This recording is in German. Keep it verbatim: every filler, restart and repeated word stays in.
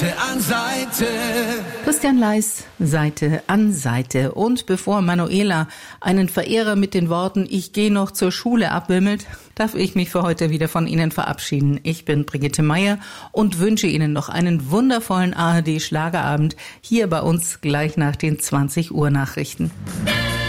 an Seite. Christian Leis, Seite an Seite. Und bevor Manuela einen Verehrer mit den Worten "Ich gehe noch zur Schule" abwimmelt, darf ich mich für heute wieder von Ihnen verabschieden. Ich bin Brigitte Meier und wünsche Ihnen noch einen wundervollen A R D-Schlagerabend hier bei uns gleich nach den zwanzig Uhr Nachrichten.